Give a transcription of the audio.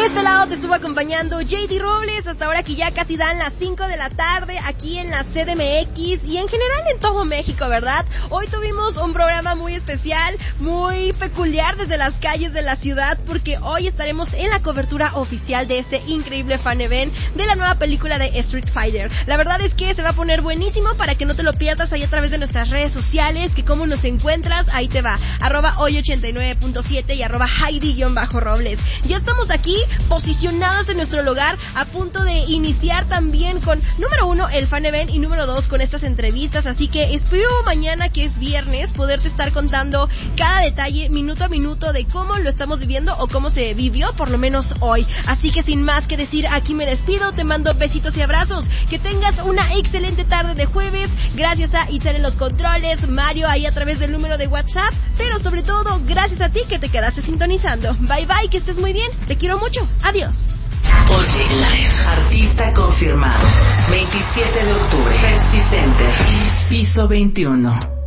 De este lado te estuvo acompañando JD Robles, hasta ahora que ya casi dan las 5 de la tarde aquí en la CDMX y en general en todo México, ¿verdad? Hoy tuvimos un programa muy especial, muy peculiar desde las calles de la ciudad, porque hoy estaremos en la cobertura oficial de este increíble fan event de la nueva película de Street Fighter. La verdad es que se va a poner buenísimo para que no te lo pierdas ahí a través de nuestras redes sociales, que cómo nos encuentras, ahí te va, @hoy89.7 y @Heidi_Robles. Ya estamos aquí posicionadas en nuestro lugar, a punto de iniciar también con, número 1, el fan event, y número 2, con estas entrevistas, así que espero mañana, que es viernes, poderte estar contando cada detalle, minuto a minuto, de cómo lo estamos viviendo o cómo se vivió, por lo menos hoy. Así que sin más que decir, aquí me despido, te mando besitos y abrazos, que tengas una excelente tarde de jueves, gracias a Itzel en los controles, Mario ahí a través del número de WhatsApp, pero sobre todo, gracias a ti que te quedaste sintonizando. Bye bye, que estés muy bien, te quiero mucho, adiós. Oye Live, artista confirmado, 27 de octubre, Pepsi Center, piso 21.